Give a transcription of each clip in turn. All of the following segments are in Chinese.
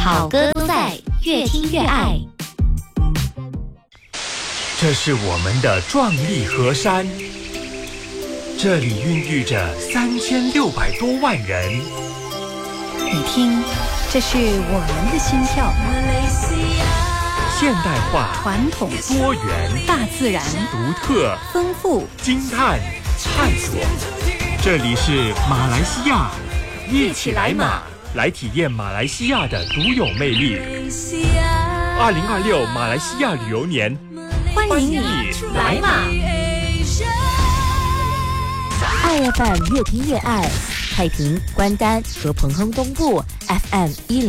好歌都在，越听越爱。 这是我们的壮丽河山，这里孕育着3600多万人。 你听，这是我们的心跳。 现代化、 传统、 多元、 大自然、 独特、 丰富、 惊叹、探索。这里是马来西亚，一起来马，来体验马来西亚的独有魅力。2026马来西亚旅游年， 欢迎你来马。 IFM 越听越爱，太平、关丹和彭亨东部 FM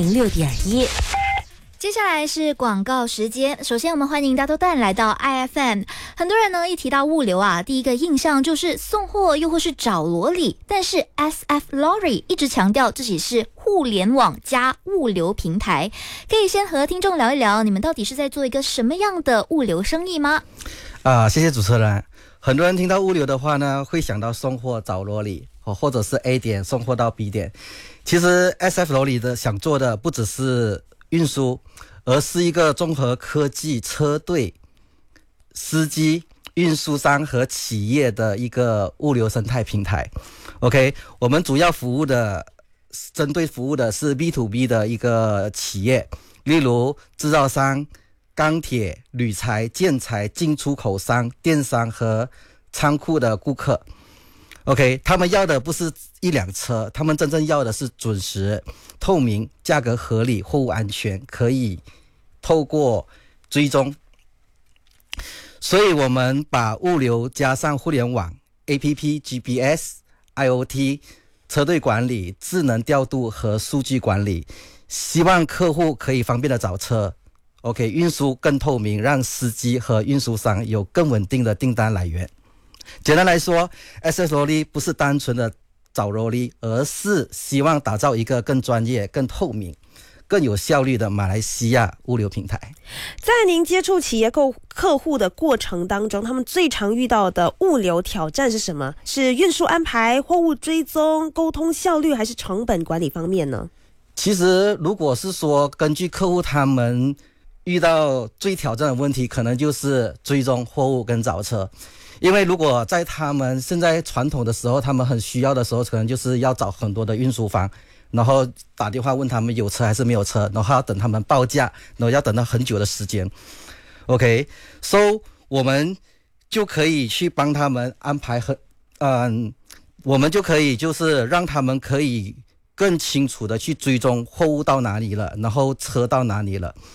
106.1。 接下来是广告时间。首先我们欢迎大头蛋来到 IFM。 很多人呢一提到物流啊，第一个印象就是送货又或是找罗里，但是 SF Lorry 一直强调自己是互联网加物流平台。可以先和听众聊一聊，你们到底是在做一个什么样的物流生意吗？ 谢谢主持人。很多人听到物流的话呢，会想到送货找罗里，或者是 A 点送货到 B 点。其实 SF 罗里的想做的不只是运输，而是一个综合科技、车队、司机、运输商和企业的一个物流生态平台。OK， 我们主要针对服务的是 B2B 的一个企业，例如制造商、钢铁、铝材、建材、进出口商、电商和仓库的顾客。OK， 他们要的不是一辆车，他们真正要的是准时、透明、价格合理、货物安全，可以透过追踪。所以我们把物流加上互联网、APP、GPS、IoT、车队管理、智能调度和数据管理，希望客户可以方便的找车。OK， 运输更透明，让司机和运输商有更稳定的订单来源。简单来说 ，SF 罗里不是单纯的找罗里，而是希望打造一个更专业、更透明、更有效率的马来西亚物流平台。 在您接触企业客户的过程当中，他们最常遇到的物流挑战是什么？是运输安排、货物追踪、沟通效率，还是成本管理方面呢？ 其实如果是说根据客户他们遇到最挑战的问题，可能就是追踪货物跟找车。因为如果在他们现在传统的时候，他们很需要的时候，可能就是要找很多的运输方，然后打电话问他们有车还是没有车，然后要等他们报价，然后要等到很久的时间。OK， so 我们就可以去帮他们安排我们就可以就是让他们可以更清楚的去追踪货物到哪里了，然后车到哪里了。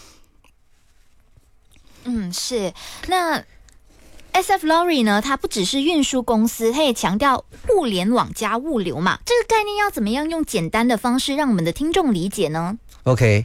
是。那SF Lorry 呢，它不只是运输公司，它也强调互联网加物流嘛。这个概念要怎么样用简单的方式让我们的听众理解呢？ OK，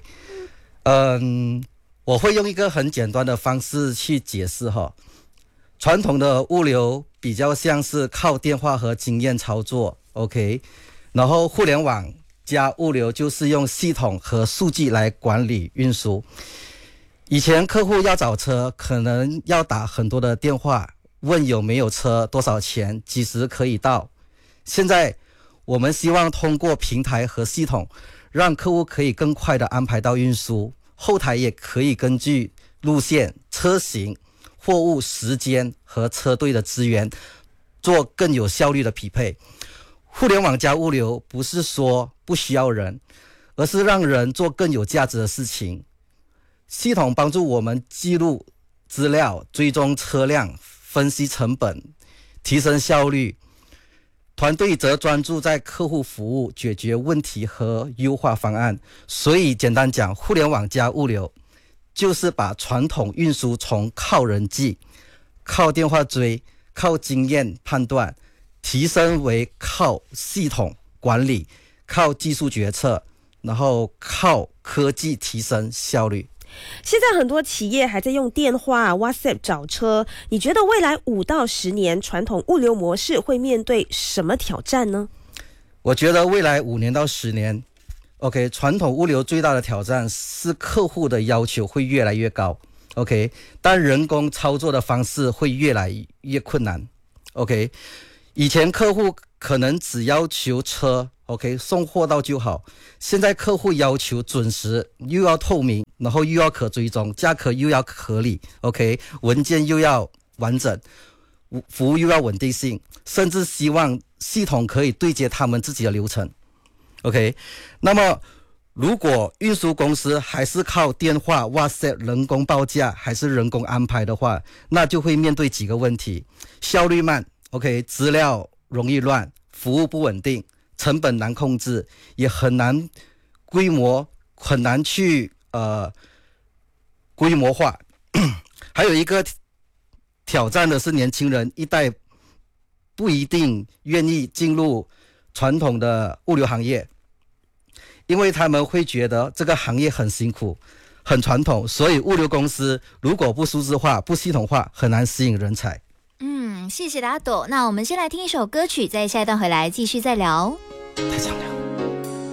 我会用一个很简单的方式去解释哈。传统的物流比较像是靠电话和经验操作 ，OK， 然后互联网加物流就是用系统和数据来管理运输。以前客户要找车，可能要打很多的电话，问有没有车，多少钱，几时可以到。现在我们希望通过平台和系统，让客户可以更快的安排到运输，后台也可以根据路线、车型、货物时间和车队的资源，做更有效率的匹配。互联网加物流不是说不需要人，而是让人做更有价值的事情。系统帮助我们记录资料、追踪车辆、分析成本、提升效率。团队则专注在客户服务、解决问题和优化方案。所以简单讲，互联网加物流就是把传统运输从靠人记、靠电话追、靠经验判断，提升为靠系统管理、靠技术决策，然后靠科技提升效率。 现在很多企业还在用电话、WhatsApp 找车，你觉得未来5到10年传统物流模式会面对什么挑战呢？ 我觉得未来5年到10年 OK， 传统物流最大的挑战是客户的要求会越来越高 OK， 但人工操作的方式会越来越困难 OK， 以前客户可能只要求车 OK， 送货到就好。现在客户要求准时，又要透明，然后又要可追踪，价格又要合理 ，OK， 文件又要完整，服务又要稳定性，甚至希望系统可以对接他们自己的流程 ，OK。那么如果运输公司还是靠电话、WhatsApp 人工报价，还是人工安排的话，那就会面对几个问题：效率慢 ，OK， 资料容易乱，服务不稳定。成本难控制，也很难规模，很难去规模化。还有一个挑战的是，年轻人一代不一定愿意进入传统的物流行业，因为他们会觉得这个行业很辛苦、很传统，所以物流公司如果不数字化、不系统化，很难吸引人才。 谢谢大家朵。那我们先来听一首歌曲，在下一段回来继续再聊。 太长了。